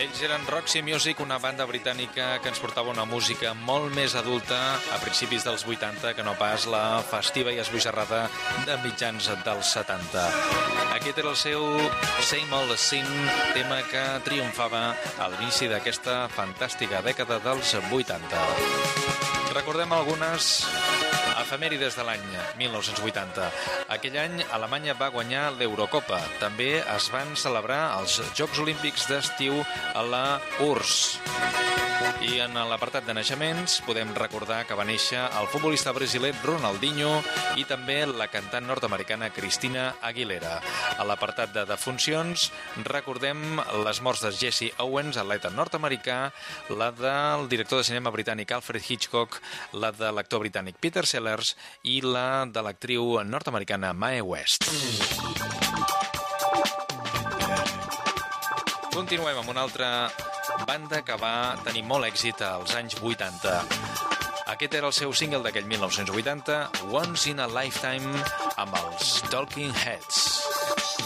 Ells eren Roxy Music, una banda britànica que ens portava una música molt més adulta a principis dels 80 que no pas la festiva i esbojarrada de mitjans dels 70. Aquest era el seu Same Old Scene, tema que triomfava a l'inici d'aquesta fantàstica dècada dels 80. Recordem algunes efemèrides de l'any 1980. Aquell any Alemanya va guanyar l'Eurocopa. També es van celebrar els Jocs Olímpics d'estiu a la URSS. I en l'apartat de naixements podem recordar que va néixer el futbolista brasiler Ronaldinho i també la cantant nord-americana Christina Aguilera. A l'apartat de defuncions recordem les morts de Jesse Owens, atleta nord-americà, la del director de cinema britànic Alfred Hitchcock, la de l'actor britànic Peter Sellers i la de l'actriu nord-americana Mae West. Continuem amb una altra banda que va tenir molt èxit als anys 80. Aquest era el seu single d'aquell 1980, Once in a Lifetime, amb els Talking Heads.